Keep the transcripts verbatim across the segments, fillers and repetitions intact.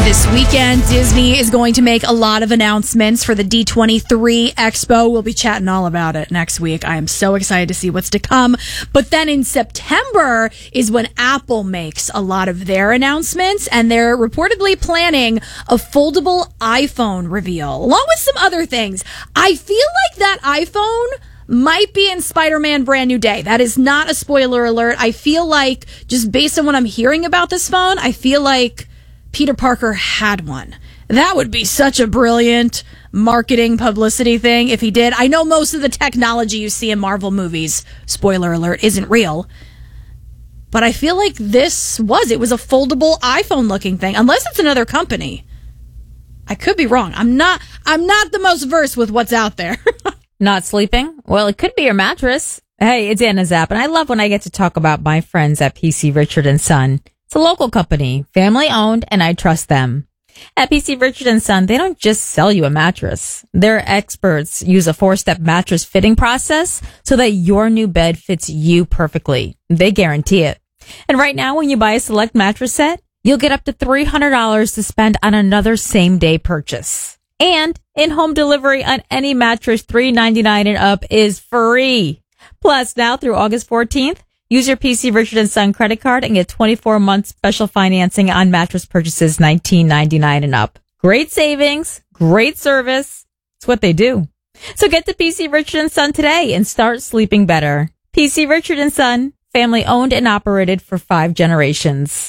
This weekend, Disney is going to make a lot of announcements for the D twenty-three Expo. We'll be chatting all about it next week. I am so excited to see what's to come. But then in September is when Apple makes a lot of their announcements, and they're reportedly planning a foldable iPhone reveal, along with some other things. I feel like that iPhone might be in Spider-Man Brand New Day. That is not a spoiler alert. I feel like, just based on what I'm hearing about this phone, I feel like Peter Parker had one. That would be such a brilliant marketing publicity thing if he did. I know most of the technology you see in Marvel movies, spoiler alert, isn't real. But I feel like this was. It was a foldable iPhone looking thing, unless it's another company. I could be wrong. I'm not I'm not the most versed with what's out there. Not sleeping? Well, it could be your mattress. Hey, it's Anna Zapp, and I love when I get to talk about my friends at P C Richard and Son. It's a local company, family owned, and I trust them. At P C Richard and Son, they don't just sell you a mattress. Their experts use a four-step mattress fitting process so that your new bed fits you perfectly. They guarantee it. And right now, when you buy a select mattress set, you'll get up to three hundred dollars to spend on another same-day purchase. And in-home delivery on any mattress three ninety-nine and up is free. Plus, now through August fourteenth, use your P C Richard and Son credit card and get twenty-four months special financing on mattress purchases nineteen ninety-nine and up. Great savings, great service. It's what they do. So get to P C Richard and Son today and start sleeping better. P C Richard and Son, family owned and operated for five generations.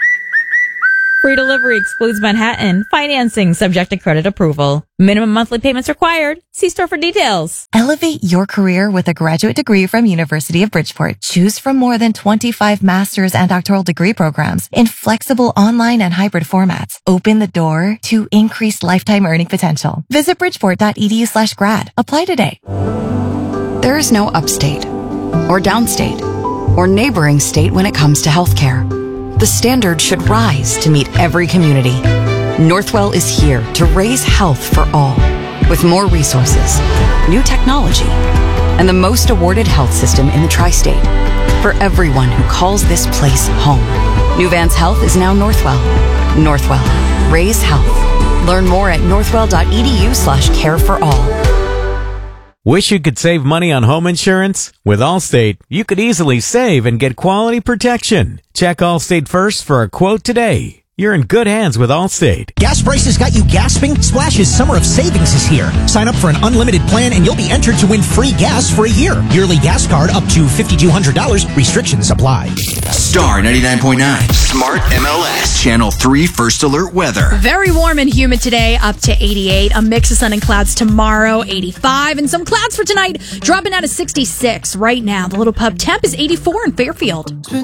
Free delivery excludes Manhattan. Financing subject to credit approval. Minimum monthly payments required. See store for details. Elevate your career with a graduate degree from University of Bridgeport. Choose from more than twenty-five master's and doctoral degree programs in flexible online and hybrid formats. Open the door to increased lifetime earning potential. Visit bridgeport.edu slash grad. Apply today. There is no upstate or downstate or neighboring state when it comes to healthcare. The standard should rise to meet every community. Northwell is here to raise health for all, with more resources, new technology, and the most awarded health system in the tri-state. For everyone who calls this place home, New Vance Health is now Northwell. Northwell, raise health. Learn more at northwell.edu slash care for all. Wish you could save money on home insurance? With Allstate, you could easily save and get quality protection. Check Allstate first for a quote today. You're in good hands with Allstate. Gas prices got you gasping? Splash's Summer of Savings is here. Sign up for an unlimited plan and you'll be entered to win free gas for a year. Yearly gas card up to five thousand two hundred dollars. Restrictions apply. Star ninety-nine point nine. Smart M L S. Channel three First Alert Weather. Very warm and humid today, up to eighty-eight. A mix of sun and clouds tomorrow, eighty-five. And some clouds for tonight, dropping out of sixty-six right now. The Little Pub temp is eighty-four in Fairfield.